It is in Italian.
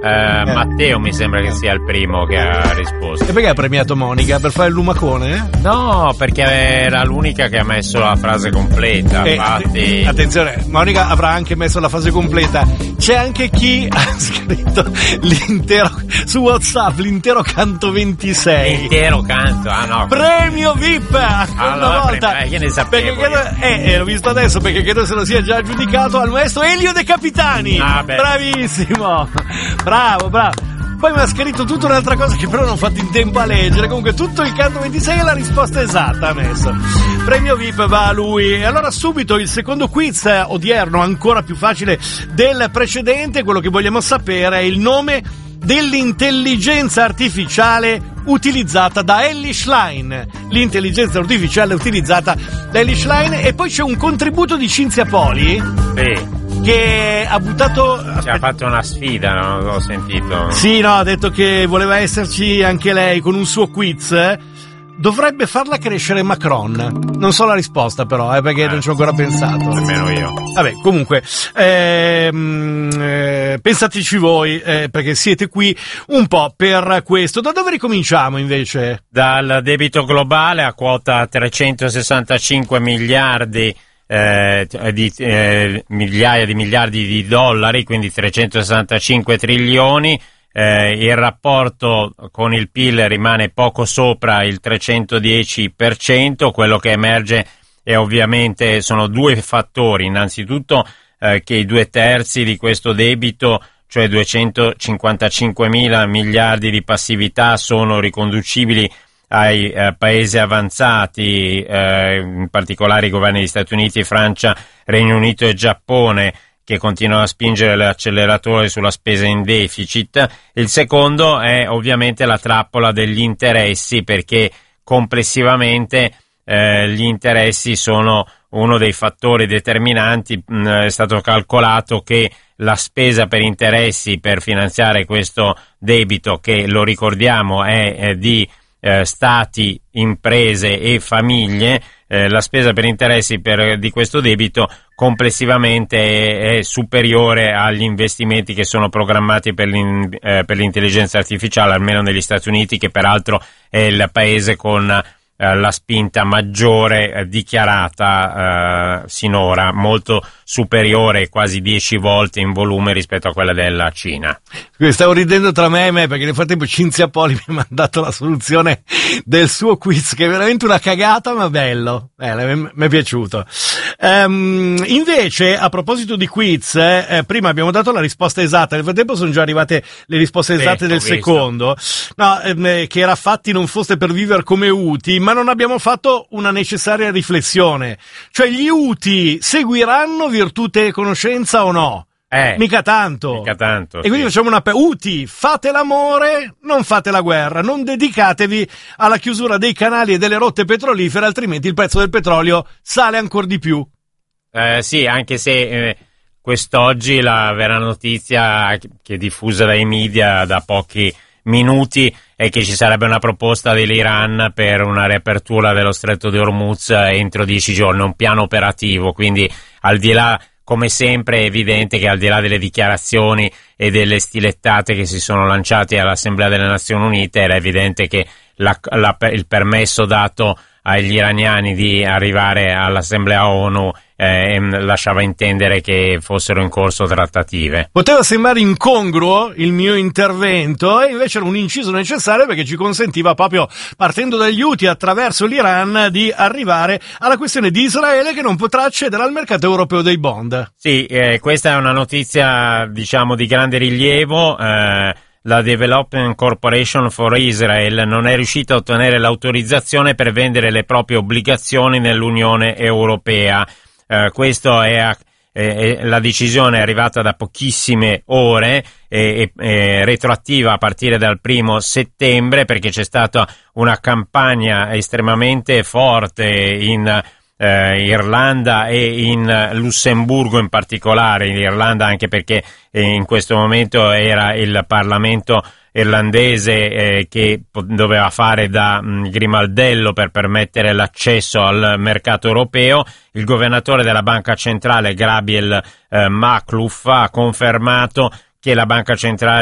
Matteo mi sembra che sia il primo che ha risposto. E perché ha premiato Monica? Per fare il lumacone? No, perché era l'unica che ha messo la frase completa. Infatti... Attenzione, Monica avrà anche messo la frase completa. C'è anche chi ha scritto l'intero su WhatsApp, l'intero canto 26. L'intero canto, no. Premio VIP! Allora, volta. Io ne sapevo. L'ho visto adesso perché credo se lo sia già aggiudicato al maestro Elio De Capitani. Bravissimo! Bravo. Poi mi ha scritto tutta un'altra cosa che però non ho fatto in tempo a leggere. Comunque tutto il canto 26 è la risposta esatta ha messo. Premio VIP va a lui. E allora subito il secondo quiz odierno, ancora più facile del precedente. Quello che vogliamo sapere è il nome dell'intelligenza artificiale utilizzata da Elly Schlein. L'intelligenza artificiale utilizzata da Elly Schlein. E poi c'è un contributo di Cinzia Poli. Sì. Che ha buttato... Ci ha fatto una sfida, non l'ho sentito. Sì, no, ha detto che voleva esserci anche lei con un suo quiz. Dovrebbe farla crescere Macron. Non so la risposta però, perché non ci ho ancora pensato. Nemmeno io. Vabbè, comunque, pensateci voi, perché siete qui un po' per questo. Da dove ricominciamo invece? Dal debito globale a quota 365 miliardi migliaia di miliardi di dollari, quindi 365 trilioni. Il rapporto con il PIL rimane poco sopra il 310%. Quello che emerge è ovviamente sono due fattori. Innanzitutto che i 2/3 di questo debito, cioè 255 mila miliardi di passività, sono riconducibili ai paesi avanzati, in particolare i governi degli Stati Uniti, Francia, Regno Unito e Giappone, che continuano a spingere l'acceleratore sulla spesa in deficit. Il secondo è ovviamente la trappola degli interessi, perché complessivamente gli interessi sono uno dei fattori determinanti. È stato calcolato che la spesa per interessi per finanziare questo debito, che lo ricordiamo è di stati, imprese e famiglie, la spesa per interessi di questo debito complessivamente è superiore agli investimenti che sono programmati per l'intelligenza artificiale, almeno negli Stati Uniti, che peraltro è il paese con la spinta maggiore dichiarata sinora, molto superiore, quasi 10 volte in volume rispetto a quella della Cina. Stavo ridendo tra me e me perché nel frattempo Cinzia Poli mi ha mandato la soluzione del suo quiz, che è veramente una cagata ma bello, mi è piaciuto. Invece, a proposito di quiz, prima abbiamo dato la risposta esatta, nel frattempo sono già arrivate le risposte esatte del secondo, che era fatti non foste per vivere come Uti, ma non abbiamo fatto una necessaria riflessione, cioè gli Uti seguiranno virtute e conoscenza o no? Mica tanto. E quindi facciamo una Uti, fate l'amore, non fate la guerra, non dedicatevi alla chiusura dei canali e delle rotte petrolifere, altrimenti il prezzo del petrolio sale ancora di più. Sì, anche se quest'oggi la vera notizia che è diffusa dai media da pochi minuti è che ci sarebbe una proposta dell'Iran per una riapertura dello stretto di Hormuz entro 10 giorni, un piano operativo. Quindi, al di là, come sempre, è evidente che al di là delle dichiarazioni e delle stilettate che si sono lanciate all'Assemblea delle Nazioni Unite, era evidente che il permesso dato agli iraniani di arrivare all'Assemblea ONU lasciava intendere che fossero in corso trattative. Poteva sembrare incongruo il mio intervento, e invece era un inciso necessario, perché ci consentiva, proprio partendo dagli Houthi attraverso l'Iran, di arrivare alla questione di Israele, che non potrà accedere al mercato europeo dei bond. Sì, questa è una notizia, diciamo, di grande rilievo. La Development Corporation for Israel non è riuscita a ottenere l'autorizzazione per vendere le proprie obbligazioni nell'Unione Europea. Questo è la decisione è arrivata da pochissime ore, retroattiva a partire dal 1 settembre, perché c'è stata una campagna estremamente forte in Irlanda e in Lussemburgo in particolare. In Irlanda anche perché in questo momento era il Parlamento irlandese che doveva fare da grimaldello per permettere l'accesso al mercato europeo. Il governatore della Banca Centrale, Gabriel Makhlouf, ha confermato che la Banca Centrale